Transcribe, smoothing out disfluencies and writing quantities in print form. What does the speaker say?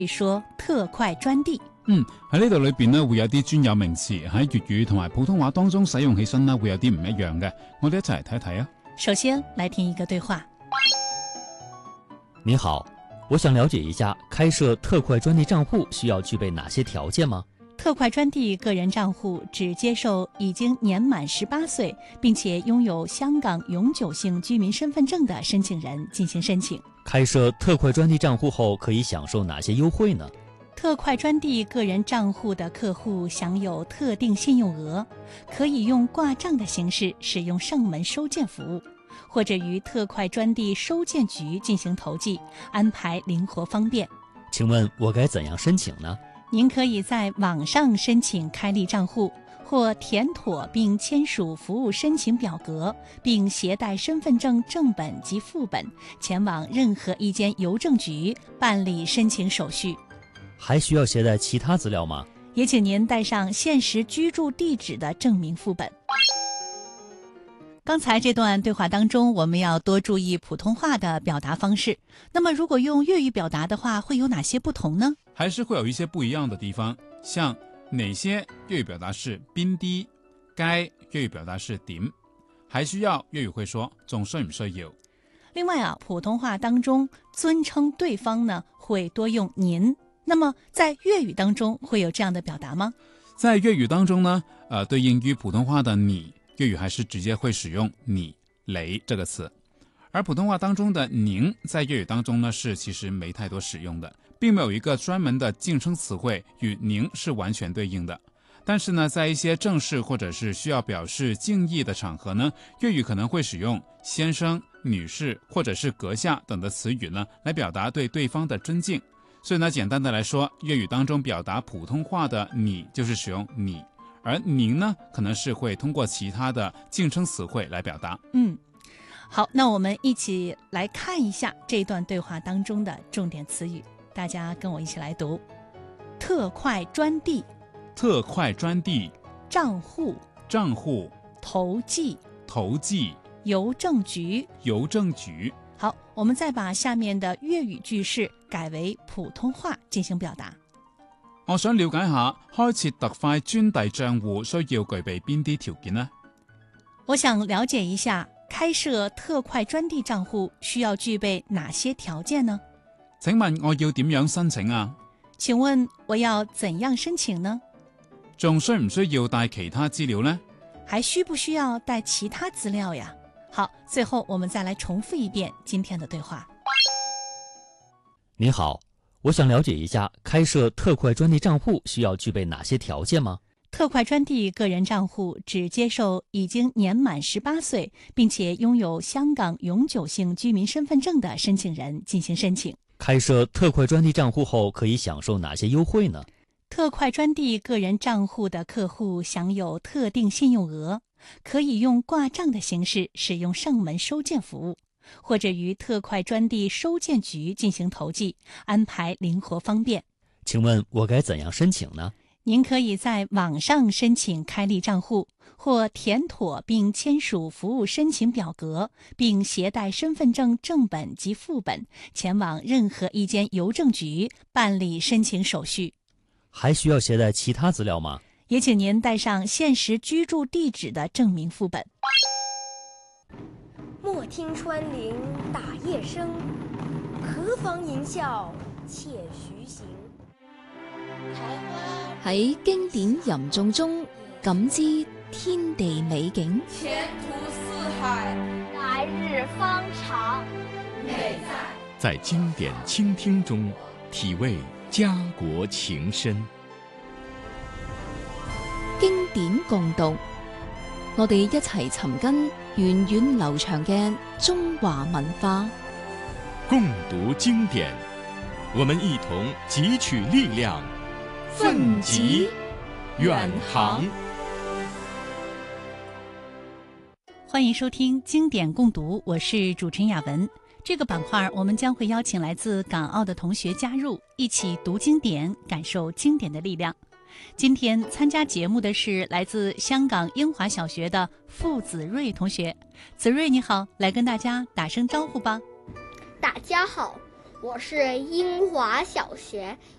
說特快專遞。 喺呢度裏邊呢，會有啲專有名詞喺粵語同埋普通話當中使用起身呢，會有啲唔一樣嘅。我哋一齊嚟睇睇啊。 首先來聽一個對話。 你好，我想了解一下開設特快專遞賬戶需要具備哪些條件嗎？ 特快專遞個人賬戶只接受已經年滿18歲並且擁有香港永久性居民身份證的申請人進行申請。 開設特快專遞賬戶後可以享受哪些優惠呢？ 特快專遞個人賬戶的客戶享有特定信用額，可以用掛賬的形式使用上門收件服務，或者於特快專遞收件局進行投寄，安排靈活方便。 請問我該怎樣申請呢？ 您可以在網上申請開立賬戶，或填妥並簽署服務申請表格，並攜帶身份證正本及副本前往任何一間郵政局辦理申請手續。 還需要攜帶其他資料嗎？ 也請您帶上現實居住地址的證明副本。剛才這段對話當中，我們要多注意普通話的表達方式。那麼如果用粵語表達的話，會有哪些不同呢？ 還是會有一些不一樣的地方，像哪些粵語表達是邊啲，該粵語表達是點，還需要粵語會說，仲需唔需要？ 另外啊，普通話當中尊稱對方呢，會多用您。那麼在粵語當中會有這樣的表達嗎？ 在粵語當中呢，對應於普通話的你，粵語還是直接會使用你這個詞，而普通話當中的您在粵語當中呢，是其實沒太多使用的，並沒有一個專門的敬稱詞彙與您是完全對應的。但是呢，在一些正式或者是需要表示敬意的場合呢，粵語可能會使用先生、女士或者是閣下等的詞語呢，來表達對對方的尊敬。所以呢，簡單的來說，粵語當中表達普通話的你就是使用你，而您呢可能是會通過其他的敬稱詞彙來表達。 好，那我們一起來看一下這段對話當中的重點詞語，大家跟我一起來讀。特快專遞， 特快專遞， 賬戶， 賬戶， 投寄， 投寄， 郵政局， 郵政局。 好，我們再把下面的粵語句式改為普通話進行表達。 我想了解下開設特快專遞賬戶需要具備邊啲條件呢？ 我想了解一下開設特快專遞賬戶需要具備哪些條件呢？ 請問我要點樣申請啊？ 請問我要怎樣申請呢？ 仲需唔需要帶其他資料呢？ 還需不需要帶其他資料呀？好，最後我們再來重複一遍今天的對話。 你好，我想了解一下開設特快專遞賬戶需要具備哪些條件嗎？ 特快專遞個人賬戶只接受已經年滿18歲並且擁有香港永久性居民身份證的申請人進行申請。 開設特快專遞賬戶後可以享受哪些優惠呢？ 特快專遞個人賬戶的客戶享有特定信用額，可以用掛賬的形式使用上門收件服務，或者於特快專遞收件局進行投寄，安排靈活方便。 請問我該怎樣申請呢？ 您可以在網上申請開立賬戶，或填妥並簽署服務申請表格，並攜帶身份證正本及副本前往任何一間郵政局辦理申請手續。 還需要攜帶其他資料嗎？ 也請您帶上現實居住地址的證明副本。 莫聽穿林打葉聲，何妨吟嘯且徐行。 喺經典吟誦中感知天地美景， 前途似海， 來日方長。 美在經典傾聽中體味家國情深。 經典共讀，我哋一齊尋根源遠流長嘅中華文化。 共讀經典，我們一同汲取力量，奮楫遠航。 歡迎收聽經典共讀，我是主持人雅文。這個板塊我們將會邀請來自港澳的同學加入，一起讀經典，感受經典的力量。今天參加節目的是來自香港英華小學的傅子睿同學。子睿你好，來跟大家打聲招呼吧。 大家好， 我是英华小学